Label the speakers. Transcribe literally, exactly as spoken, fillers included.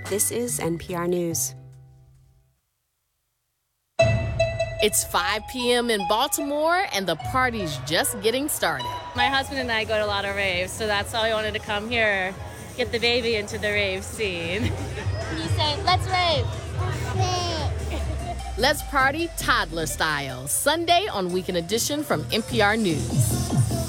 Speaker 1: This is N P R News.
Speaker 2: It's five p.m. in Baltimore, and the party's just getting started.
Speaker 3: My husband and I go to a lot of raves, so that's why we wanted to come here, get the baby into the rave scene.
Speaker 4: You say, let's rave.
Speaker 2: Let's party toddler style, Sunday on Weekend Edition from N P R News.